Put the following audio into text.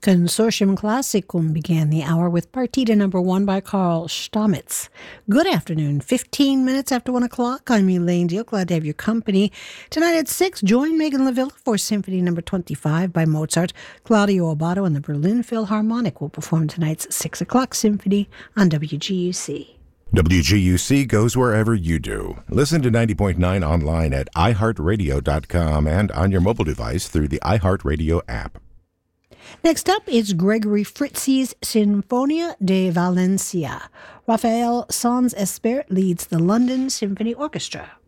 Consortium Classicum began the hour with Partita No. 1 by Carl Stamitz. Good afternoon. 15 minutes after 1 o'clock. I'm Elaine Deal. Glad to have your company. Tonight at 6, join Megan LaVilla for Symphony No. 25 by Mozart. Claudio Abbado and the Berlin Philharmonic will perform tonight's 6 o'clock symphony on WGUC. WGUC goes wherever you do. Listen to 90.9 online at iHeartRadio.com and on your mobile device through the iHeartRadio app. Next up is Gregory Fritzi's Sinfonia de Valencia. Rafael Sanz Espert leads the London Symphony Orchestra.